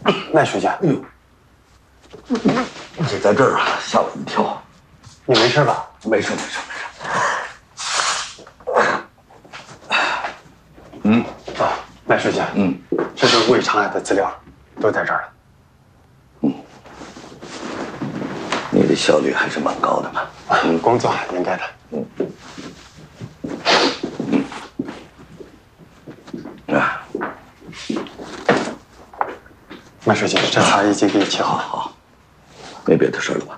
麦书记，哎呦， 你在这儿啊，吓我一跳。 你没事吧？ 没事。 麦书记，这是胃肠癌的资料，都在这儿了。 你的效率还是蛮高的嘛。 工作应该的。麦书记，这菜已经给你切好。 好，没别的事了吧？